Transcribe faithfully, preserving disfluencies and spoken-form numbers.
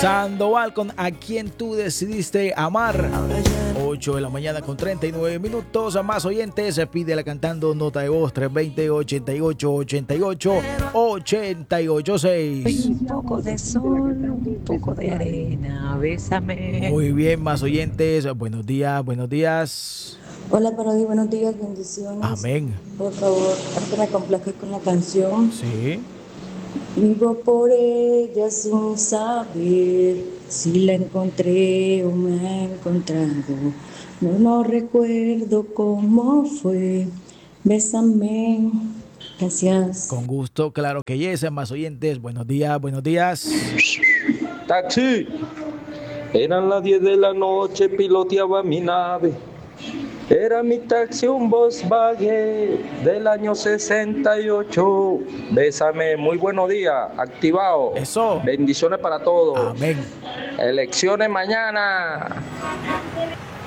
Sandoval con A Quien Tú Decidiste Amar. ocho de la mañana con treinta y nueve minutos. A más oyentes, pídela cantando nota de voz tres dos cero, ochenta y ocho, ochenta y ocho, ochenta y ocho seis. Un poco de sol, un poco de arena, bésame. Muy bien, más oyentes. Buenos días, buenos días. Hola, Parodi, buenos días, bendiciones. Amén. Por favor, que me complazcas con la canción. Sí. Vivo por ella sin saber si la encontré o me ha encontrado. No, no recuerdo cómo fue. Bésame. Gracias. Con gusto, claro que yes. Más oyentes, buenos días, buenos días. Taxi. Eran las diez de la noche, piloteaba mi nave. Era mi taxi un Volkswagen del año sesenta y ocho. Bésame, muy buenos días, activado. Eso. Bendiciones para todos. Amén. Elecciones mañana.